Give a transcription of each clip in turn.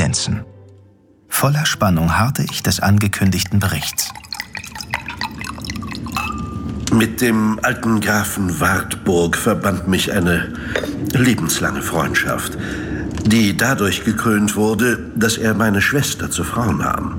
Residenzen. Voller Spannung harrte ich des angekündigten Berichts. Mit dem alten Grafen Wartburg verband mich eine lebenslange Freundschaft, die dadurch gekrönt wurde, dass er meine Schwester zur Frau nahm.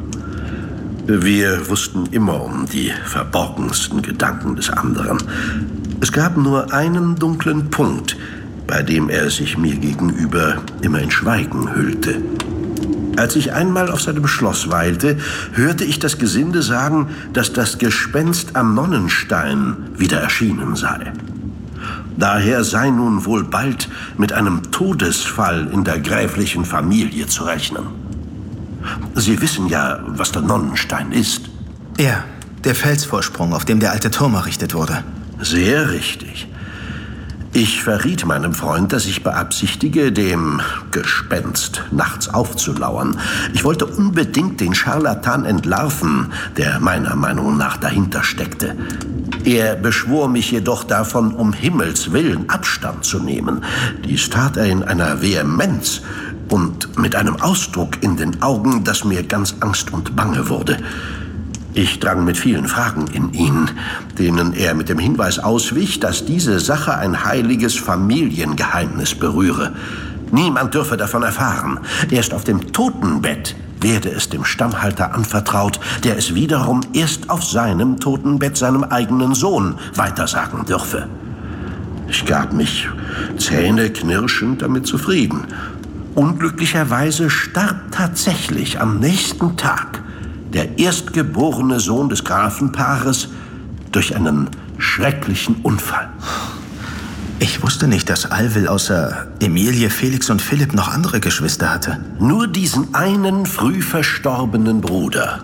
Wir wussten immer um die verborgensten Gedanken des anderen. Es gab nur einen dunklen Punkt, bei dem er sich mir gegenüber immer in Schweigen hüllte. Als ich einmal auf seinem Schloss weilte, hörte ich das Gesinde sagen, dass das Gespenst am Nonnenstein wieder erschienen sei. Daher sei nun wohl bald mit einem Todesfall in der gräflichen Familie zu rechnen. Sie wissen ja, was der Nonnenstein ist. Ja, der Felsvorsprung, auf dem der alte Turm errichtet wurde. Sehr richtig. Ich verriet meinem Freund, dass ich beabsichtige, dem Gespenst nachts aufzulauern. Ich wollte unbedingt den Scharlatan entlarven, der meiner Meinung nach dahinter steckte. Er beschwor mich jedoch davon, um Himmels Willen Abstand zu nehmen. Dies tat er in einer Vehemenz und mit einem Ausdruck in den Augen, dass mir ganz Angst und Bange wurde. Ich drang mit vielen Fragen in ihn, denen er mit dem Hinweis auswich, dass diese Sache ein heiliges Familiengeheimnis berühre. Niemand dürfe davon erfahren. Erst auf dem Totenbett werde es dem Stammhalter anvertraut, der es wiederum erst auf seinem Totenbett seinem eigenen Sohn weitersagen dürfe. Ich gab mich zähneknirschend damit zufrieden. Unglücklicherweise starb tatsächlich am nächsten Tag der erstgeborene Sohn des Grafenpaares durch einen schrecklichen Unfall. Ich wusste nicht, dass Alwil außer Emilie, Felix und Philipp noch andere Geschwister hatte. Nur diesen einen früh verstorbenen Bruder.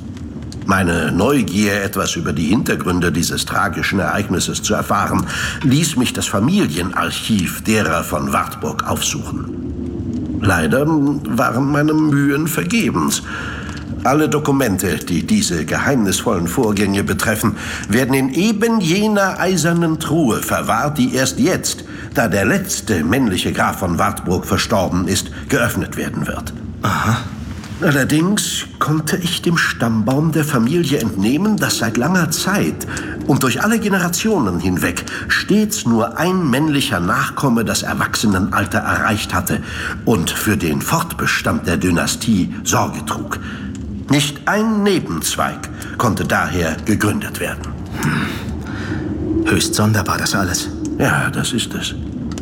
Meine Neugier, etwas über die Hintergründe dieses tragischen Ereignisses zu erfahren, ließ mich das Familienarchiv derer von Wartburg aufsuchen. Leider waren meine Mühen vergebens. Alle Dokumente, die diese geheimnisvollen Vorgänge betreffen, werden in eben jener eisernen Truhe verwahrt, die erst jetzt, da der letzte männliche Graf von Wartburg verstorben ist, geöffnet werden wird. Aha. Allerdings konnte ich dem Stammbaum der Familie entnehmen, dass seit langer Zeit und durch alle Generationen hinweg stets nur ein männlicher Nachkomme das Erwachsenenalter erreicht hatte und für den Fortbestand der Dynastie Sorge trug. Nicht ein Nebenzweig konnte daher gegründet werden. Höchst sonderbar das alles. Ja, das ist es.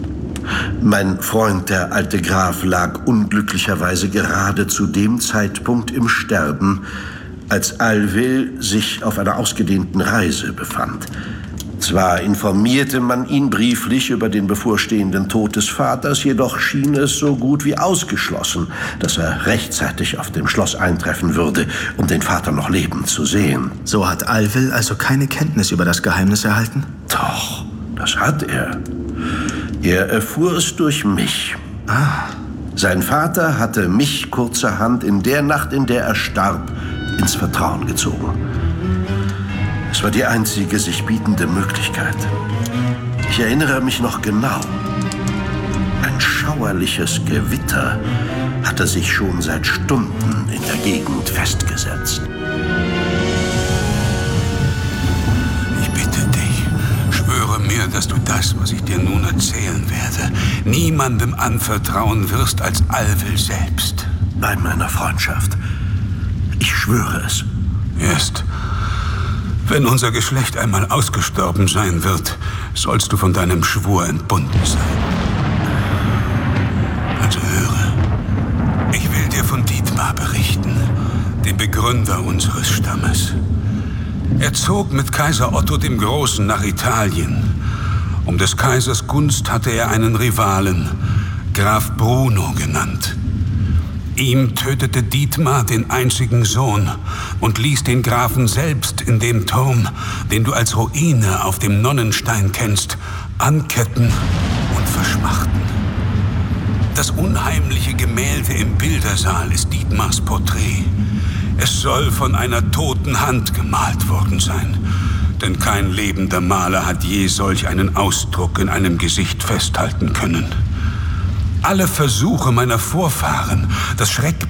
Mein Freund, der alte Graf, lag unglücklicherweise gerade zu dem Zeitpunkt im Sterben, als Alwil sich auf einer ausgedehnten Reise befand. Zwar informierte man ihn brieflich über den bevorstehenden Tod des Vaters, jedoch schien es so gut wie ausgeschlossen, dass er rechtzeitig auf dem Schloss eintreffen würde, um den Vater noch lebend zu sehen. So hat Alwil also keine Kenntnis über das Geheimnis erhalten? Doch, das hat er. Er erfuhr es durch mich. Sein Vater hatte mich kurzerhand in der Nacht, in der er starb, ins Vertrauen gezogen. Es war die einzige sich bietende Möglichkeit. Ich erinnere mich noch genau. Ein schauerliches Gewitter hatte sich schon seit Stunden in der Gegend festgesetzt. Ich bitte dich, schwöre mir, dass du das, was ich dir nun erzählen werde, niemandem anvertrauen wirst als Alwil selbst. Bei meiner Freundschaft. Ich schwöre es. Erst wenn unser Geschlecht einmal ausgestorben sein wird, sollst du von deinem Schwur entbunden sein. Also höre, ich will dir von Dietmar berichten, dem Begründer unseres Stammes. Er zog mit Kaiser Otto dem Großen nach Italien. Um des Kaisers Gunst hatte er einen Rivalen, Graf Bruno genannt. Ihm tötete Dietmar den einzigen Sohn und ließ den Grafen selbst in dem Turm, den du als Ruine auf dem Nonnenstein kennst, anketten und verschmachten. Das unheimliche Gemälde im Bildersaal ist Dietmars Porträt. Es soll von einer toten Hand gemalt worden sein, denn kein lebender Maler hat je solch einen Ausdruck in einem Gesicht festhalten können. Alle Versuche meiner Vorfahren, das